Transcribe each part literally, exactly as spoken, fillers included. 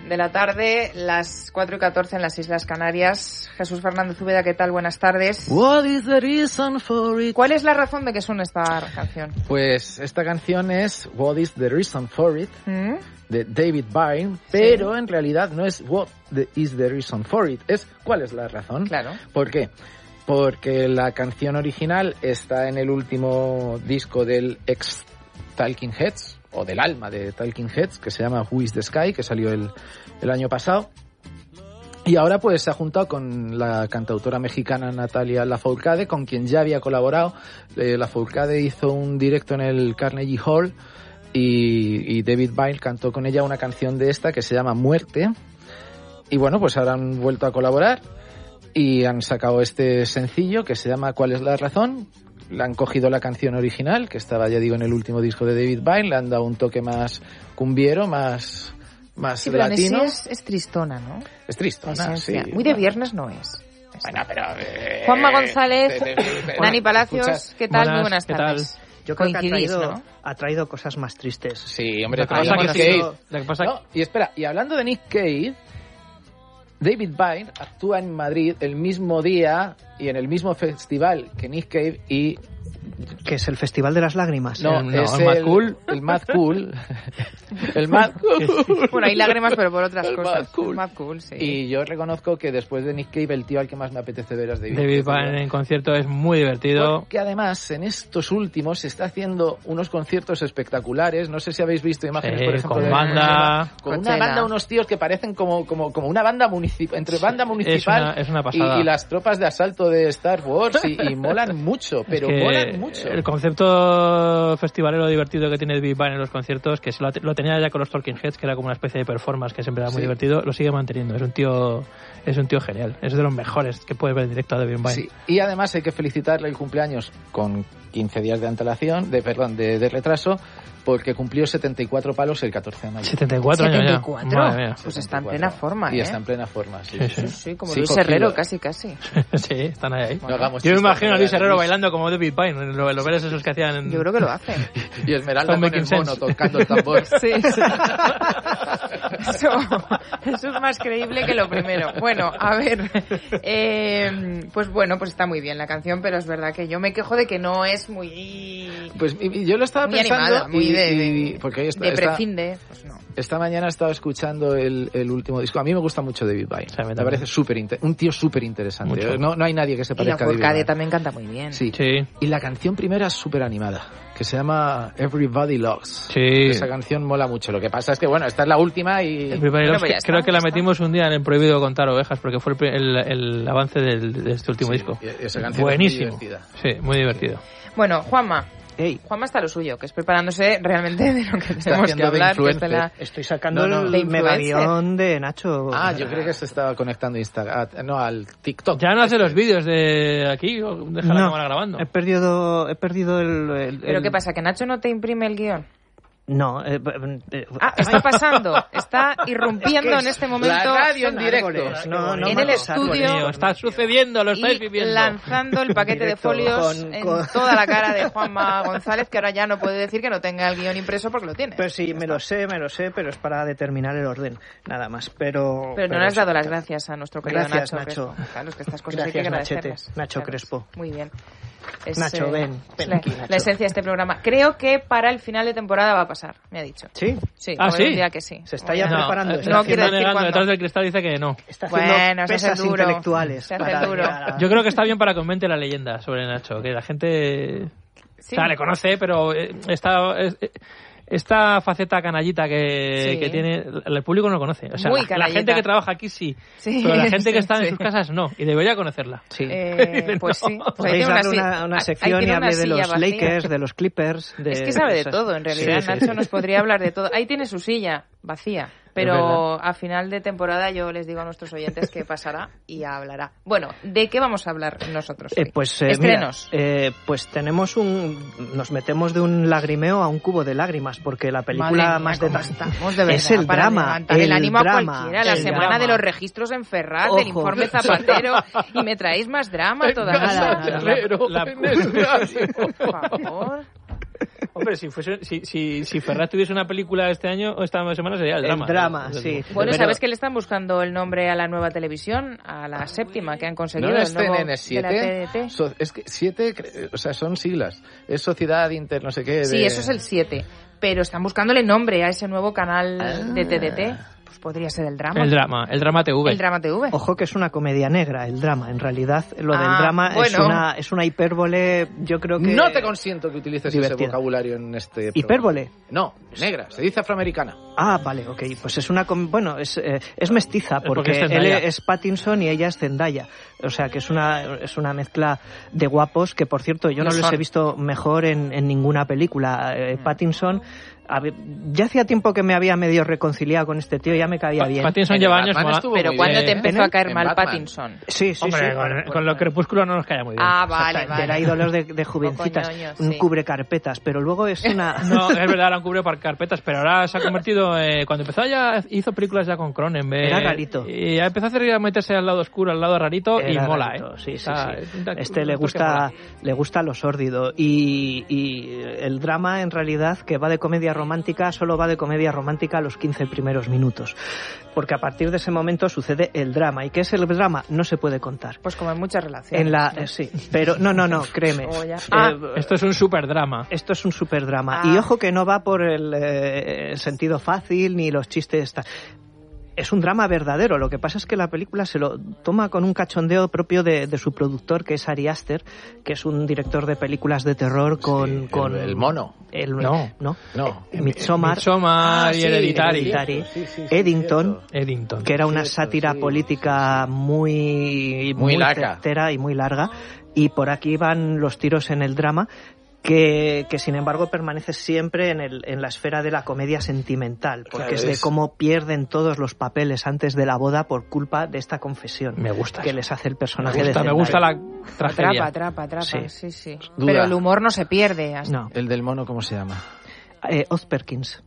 de la tarde, las cuatro y catorce en las Islas Canarias. Jesús Fernández Úbeda, ¿qué tal? Buenas tardes. What is the reason for it? ¿Cuál es la razón de que suene esta canción? Pues esta canción es What is the reason for it, ¿Mm? de David Byrne, pero Sí. en realidad no es What the, is the reason for it, es ¿cuál es la razón? Claro. ¿Por qué? Porque la canción original está en el último disco del ex Talking Heads, o del alma de Talking Heads, que se llama Who is the Sky, que salió el, el año pasado. Y ahora pues se ha juntado con la cantautora mexicana Natalia Lafourcade, con quien ya había colaborado. Eh, Lafourcade hizo un directo en el Carnegie Hall y, y David Byrne cantó con ella una canción de esta que se llama Muerte. Y bueno, pues ahora han vuelto a colaborar y han sacado este sencillo que se llama ¿Cuál es la razón? Le han cogido la canción original, que estaba, ya digo, en el último disco de David Byrne, le han dado un toque más cumbiero, más, más Sí, pero en latino. sí es, es tristona, ¿no? Es tristona, sí. Esencia. Muy de viernes no es. Bueno, pero... Eh, Juanma González, de- de- de- de- Nani Palacios, ¿escuchas? ¿qué tal? Buenas, Muy buenas ¿qué tardes. Yo creo que ha Coincidís, traído, ¿no? ha traído cosas más tristes. Sí, hombre, Lo que pasa traía que Nick sí, Cave. lo que pasa No, y espera, y hablando de Nick Cave, David Byrne actúa en Madrid el mismo día y en el mismo festival que Nick Cave y... Que es el Festival de las Lágrimas. No, no, es el Mad Cool. El Mad Cool. El Mad Cool. Bueno, hay lágrimas, pero por otras El cosas. Mad Cool. Mad Cool, sí. Y yo reconozco que después de Nick Cave, el tío al que más me apetece ver es David, David Cave. Byrne en concierto es muy divertido. Porque además, en estos últimos, se está haciendo unos conciertos espectaculares. No sé si habéis visto imágenes, Sí, por ejemplo, con de- banda. Con una Coachella. banda, unos tíos que parecen como, como, como una banda municipal, entre banda municipal una- es una y, pasada. y las tropas de asalto de Star Wars, y, y molan mucho, pero Que molan mucho. El concepto festivalero divertido que tiene David Byrne en los conciertos, que se lo, lo tenía ya con los Talking Heads, que era como una especie de performance que siempre era muy Sí. divertido, lo sigue manteniendo. Es un tío es un tío genial. Es de los mejores que puedes ver en directo a David Byrne. Sí, y además hay que felicitarle el cumpleaños con quince días de antelación, de perdón, de, de retraso, porque cumplió setenta y cuatro palos el catorce de mayo. setenta y cuatro años ¿setenta ya. y cuatro? Madre mía. Pues está en setenta y cuatro. plena forma, Y ¿eh? está en plena forma, sí. Sí, sí, sí. sí. Sí, como Sí, Luis cogido. Herrero, casi, casi. Sí, están ahí. ahí. No hagamos Yo me chistes, imagino a Luis ¿verdad? Herrero bailando como David Byrne, los, los veres esos que hacían en... Yo creo que lo hace. Y Esmeralda Don't con making el mono sense. tocando el tambor. Sí. Eso, eso es más creíble que lo primero. Bueno, a ver. eh, pues bueno, pues está muy bien la canción, pero es verdad que yo me quejo de que no es muy... Pues y- y yo lo estaba Muy pensando animada, muy y- de, y- porque hoy esta, de esta- precinde. Pues no. esta mañana he estado escuchando el, el último disco. A mí me gusta mucho David Byrne. Sí, a mí me también. parece súper inte- un tío súper interesante. Mucho. No, no hay nadie que se Y la parezca a David Forcade Byrne. también canta muy bien. Sí. Sí, Y la canción primera es súper animada, que se llama Everybody Loves. sí. Esa canción mola mucho. Lo que pasa es que, bueno, esta es la última y... El Primero, Bueno, pues ya creo está, que la ya está. metimos un día en el Prohibido Contar Ovejas, porque fue el, pri- el, el avance del, de este último Sí, disco. y esa canción Buenísimo. es muy divertida. Sí, muy divertido. Bueno, Juanma. Ey, Juanma está a lo suyo, que es preparándose realmente de lo que Está tenemos que haciendo de hablar. Que es de influencer. la... estoy sacando No, no. De el influencer. megaguión de Nacho. Ah, yo creo que se estaba conectando a Instagram. ah, No, al TikTok. Ya no hace los vídeos de aquí, o deja la No, cámara grabando. He perdido, he perdido el... el- ¿Pero el- qué pasa? ¿Que Nacho no te imprime el guión? No. eh, eh, Ah, está pasando. Está irrumpiendo Es que en este momento la radio en son directo. árboles, no, no en el malos estudio. árboles. Mío, está sucediendo, lo estáis y viviendo. lanzando el paquete de Directo, folios con- en con- toda la cara de Juanma González, que ahora ya no puede decir que no tenga el guión impreso porque lo tiene. Pues sí, me lo sé, me lo sé, pero es para determinar el orden, nada más. Pero, Pero no le has sí. dado las gracias a nuestro querido Gracias, Nacho. Nacho. Crespo. Claro, es que estas cosas hay que Gracias, Nachete. agradecerlas. Nacho Claro, Crespo. Muy bien. Es, Nacho, eh, ven, ven la, aquí, Nacho. la esencia de este programa. Creo que para el final de temporada va a pasar, me ha dicho. ¿Sí? Sí, Ah, hoy ¿sí? un día que sí. Se está ya No, preparando. eh, está no haciendo, quiero está decir negando, cuándo. detrás del cristal dice que no. está haciendo Bueno, se hace pesas duro. intelectuales. Se hace para duro. llegar a- Yo creo que está bien para que aumente la leyenda sobre Nacho, que la gente Sí. o sea, le conoce, pero eh, está... es- eh, esta faceta canallita que, Sí. que tiene, el público no lo conoce. O sea, Muy la, la canallita. gente que trabaja aquí sí, Sí, pero la gente que sí, está en sí. sus casas no, y debería conocerla. Sí. Eh, pues sí. Pues ahí Podéis tiene darle si- una, una ahí sección tiene y una hable de silla los vacía. Lakers, de los Clippers. De Es que sabe de esas- todo, en realidad. Sí, sí, Nacho sí. nos podría hablar de todo. Ahí tiene su silla vacía. Pero verdad. a final de temporada yo les digo a nuestros oyentes que pasará y hablará. Bueno, ¿de qué vamos a hablar nosotros hoy? Eh, pues eh, Estrenos. mira, eh, pues tenemos un nos metemos de un lagrimeo a un cubo de lágrimas porque la película Madre mía, más de cómo estamos, de verdad, es el para drama, levantar el, el ánimo drama, a cualquiera, la el semana drama. de los registros en Ferraz, Ojo. del informe Zapatero, y me traéis más drama todavía. Nada, nada, Herrero, la- en el radio. Por favor. Hombre, si fuese, si, si, si Ferraz tuviese una película este año o esta semana sería el drama. El drama, ¿no? sí. Bueno, Pero- ¿sabes que le están buscando el nombre a la nueva televisión? A la séptima que han conseguido. ¿No el es nuevo T N N de la siete? T D T. So- es que siete, cre- o sea, son siglas. Es Sociedad Inter, no sé qué. Sí, de- eso es el siete. Pero están buscándole nombre a ese nuevo canal Ah. de T D T. Pues podría ser el drama. El drama, el drama T V. El drama T V. Ojo que es una comedia negra, el drama. En realidad, lo del Ah, drama es, bueno. una, es una hipérbole, yo creo que... No te consiento que utilices divertida. ese vocabulario en este programa. ¿Hipérbole? No, negra, se dice afroamericana. Ah, vale, ok. Pues es una... com- Bueno, es, eh, es mestiza, porque, porque es él Zendaya. es Pattinson y ella es Zendaya. O sea, que es una, es una mezcla de guapos que, por cierto, yo no Lo les son. he visto mejor en, en ninguna película. Eh, Pattinson... a ver, ya hacía tiempo que me había medio reconciliado con este tío, ya me cabía Pa- bien. Pattinson En lleva el años Batman mola- estuvo Pero muy ¿cuándo bien, te ¿eh? empezó a caer En mal Batman. Pattinson? Sí, sí, Hombre, sí. con, con lo crepúsculo no nos caía muy bien. Ah, vale, Exacto, vale. Era ídolos de, de jovencitas, ñoño, un sí. cubre carpetas, pero luego es una... No, es verdad, ahora un cubre para carpetas, pero ahora se ha convertido, eh, cuando empezó ya hizo películas ya con Cronenberg. Era rarito. Y ya empezó a hacer a meterse al lado oscuro, al lado rarito y Era mola, rarito, ¿eh? sí, sí, O sea, sí. es un- Este le un toque gusta, mola. le gusta lo sórdido y, y el drama en realidad que va de comedia romántica solo va de comedia romántica a los quince primeros minutos, porque a partir de ese momento sucede el drama. ¿Y qué es el drama? No se puede contar. Pues como en muchas relaciones. En la, ¿no? eh, sí, pero no, no, no, créeme. Oh, ya. Eh, Ah, Esto es un super drama. Esto es un super drama. Ah. Y ojo que no va por el, eh, el sentido fácil ni los chistes. ta- Es un drama verdadero. Lo que pasa es que la película se lo toma con un cachondeo propio de, de su productor, que es Ari Aster, que es un director de películas de terror con... Sí, el- con el mono. el- No. ¿no? No. Midsommar, Midsommar Ah, y sí, Hereditary. Hereditary, Sí, sí, sí, Eddington, cierto. Eddington. que era una Cierto, sátira sí. política muy, Muy larga. certera y muy larga. Y por aquí van los tiros en el drama, que, que sin embargo permanece siempre en, el, en la esfera de la comedia sentimental, porque Claro, es de es- cómo pierden todos los papeles antes de la boda por culpa de esta confesión Me gusta que eso. les hace el Me personaje gusta, de me gusta Zendaya. la tragedia. Atrapa, atrapa, atrapa. Sí. Sí, sí. Duda. Pero el humor no se pierde. hasta- No, El del mono, ¿cómo se llama? eh, Oz Perkins.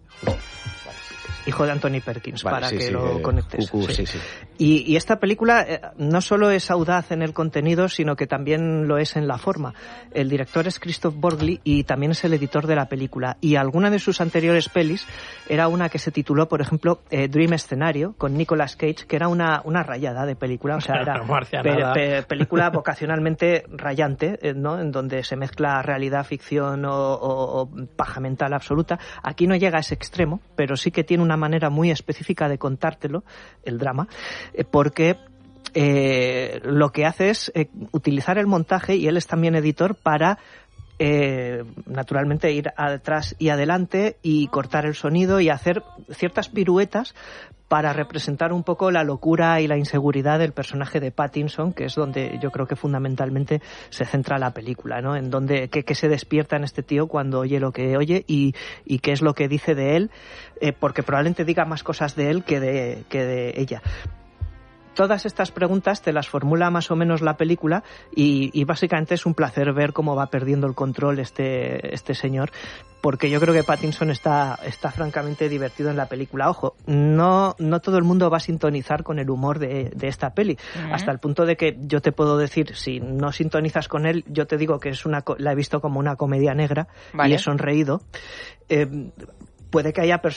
Hijo de Anthony Perkins, Vale, para sí, que sí, lo eh, conectes. Cucú, Sí. sí, sí. Y, y esta película eh, no solo es audaz en el contenido, sino que también lo es en la forma. El director es Christoph Borgli y también es el editor de la película. Y alguna de sus anteriores pelis era una que se tituló, por ejemplo, eh, Dream Escenario, con Nicolas Cage, que era una, una rayada de película. O sea, era Marcianada. pe- pe- película vocacionalmente rayante, eh, ¿no? En donde se mezcla realidad, ficción o, o- o paja mental absoluta. Aquí no llega a ese extremo, pero sí que tiene una manera muy específica de contártelo, el drama, eh, porque eh, lo que hace es eh, utilizar el montaje, y él es también editor, para eh, naturalmente ir atrás y adelante y cortar el sonido y hacer ciertas piruetas para representar un poco la locura y la inseguridad del personaje de Pattinson, que es donde yo creo que fundamentalmente se centra la película, ¿no? En donde qué, qué se despierta en este tío cuando oye lo que oye y, y qué es lo que dice de él, eh, porque probablemente diga más cosas de él que de, que de ella. Todas estas preguntas te las formula más o menos la película y, y básicamente es un placer ver cómo va perdiendo el control este, este señor, porque yo creo que Pattinson está, está francamente divertido en la película. Ojo, no, no todo el mundo va a sintonizar con el humor de, de esta peli, Uh-huh. hasta el punto de que yo te puedo decir, si no sintonizas con él, yo te digo que es una, co- la he visto como una comedia negra. Vale. Y he sonreído. Eh, puede que haya personas